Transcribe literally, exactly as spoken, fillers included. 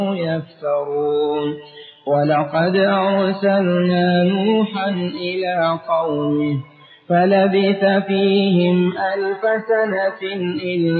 يفترون ولقد أرسلنا نوحا إلى قومه فلبث فيهم ألف سنة إلا